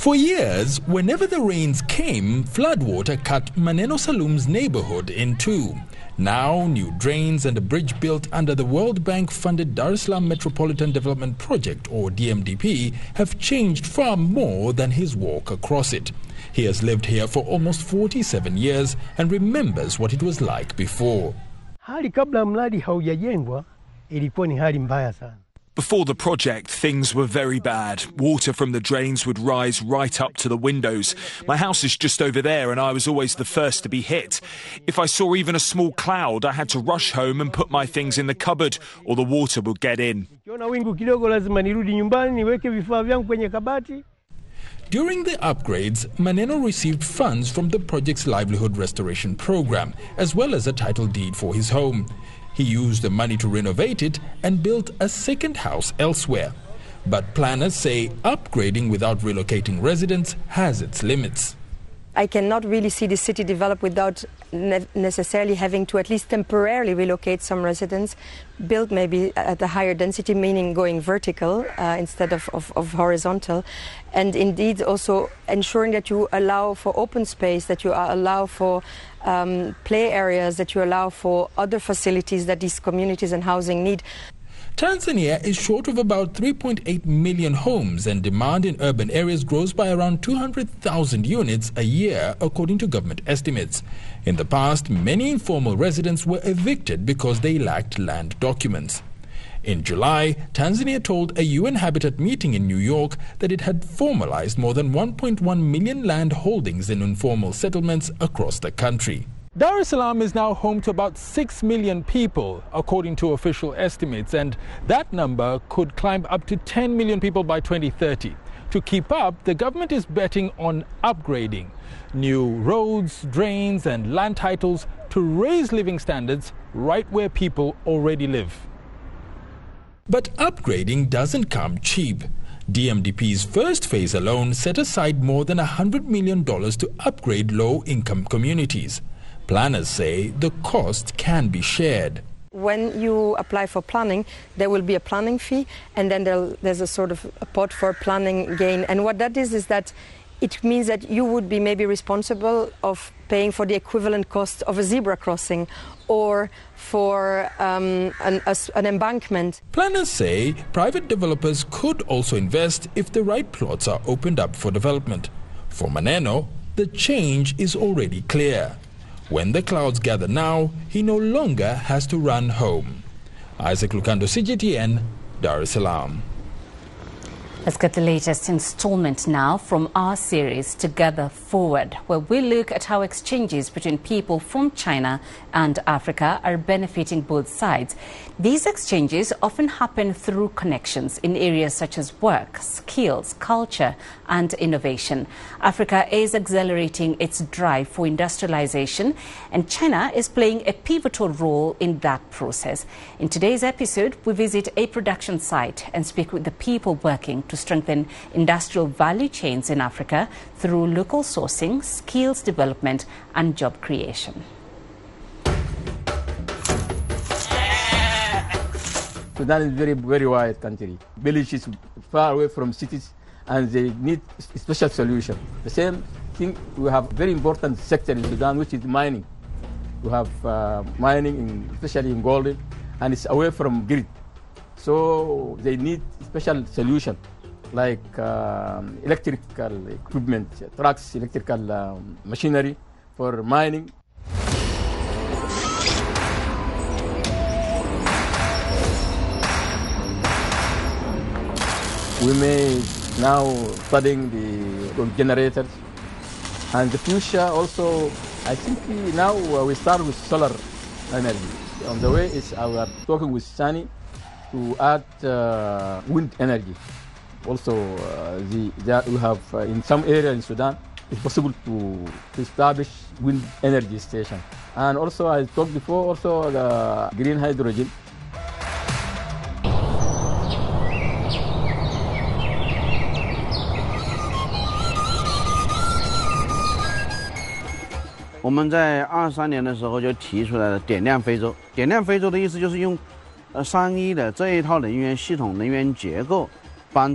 For years, whenever the rains came, floodwater cut Maneno Salum's neighborhood in two. Now, new drains and a bridge built under the World Bank-funded Dar es Salaam Metropolitan Development Project, or DMDP, have changed far more than his walk across it. He has lived here for almost 47 years and remembers what it was like before. Hali kabla mradi haujajengwa ilikuwa ni hali mbaya sana. Before the project, things were very bad. Water from the drains would rise right up to the windows. My house is just over there and I was always the first to be hit. If I saw even a small cloud, I had to rush home and put my things in the cupboard or the water would get in. During the upgrades, Maneno received funds from the project's livelihood restoration program, as well as a title deed for his home. He used the money to renovate it and built a second house elsewhere. But planners say upgrading without relocating residents has its limits. I cannot really see the city develop without necessarily having to at least temporarily relocate some residents, build maybe at a higher density, meaning going vertical instead of horizontal, and indeed also ensuring that you allow for open space, that you allow for play areas, that you allow for other facilities that these communities and housing need. Tanzania is short of about 3.8 million homes, and demand in urban areas grows by around 200,000 units a year, according to government estimates. In the past, many informal residents were evicted because they lacked land documents. In July, Tanzania told a UN Habitat meeting in New York that it had formalized more than 1.1 million land holdings in informal settlements across the country. Dar es Salaam is now home to about 6 million people, according to official estimates, and that number could climb up to 10 million people by 2030. To keep up, the government is betting on upgrading new roads, drains, and land titles to raise living standards right where people already live. But upgrading doesn't come cheap. DMDP's first phase alone set aside more than $100 million to upgrade low-income communities. Planners say the cost can be shared. When you apply for planning, there will be a planning fee, and then there's a sort of a pot for planning gain. And what that is that it means that you would be maybe responsible of paying for the equivalent cost of a zebra crossing or for an embankment. Planners say private developers could also invest if the right plots are opened up for development. For Maneno, the change is already clear. When the clouds gather now, he no longer has to run home. Isaac Lukando, CGTN, Dar es Salaam. Let's get the latest installment now from our series Together Forward, where we look at how exchanges between people from China and Africa are benefiting both sides. These exchanges often happen through connections in areas such as work, skills, culture, and innovation. Africa is accelerating its drive for industrialization, and China is playing a pivotal role in that process. In today's episode, we visit a production site and speak with the people working to strengthen industrial value chains in Africa through local sourcing, skills development, and job creation. Sudan is very wide country. Villages far away from cities, and they need special solution. The same thing, we have very important sector in Sudan, which is mining. We have mining, especially in gold, and it's away from grid. So they need special solution, like electrical equipment, trucks, electrical machinery for mining. We may now studying the generators, and the future also. I think now we start with solar energy. On the way is we are talking with Sani to add wind energy. Also, that we have in some area in Sudan, it's possible to establish wind energy station. And also, I talked before, also the green hydrogen. We 们在23年的时候就提出来了点亮非洲。点亮非洲的意思就是用3E的这一套能源系统、能源结构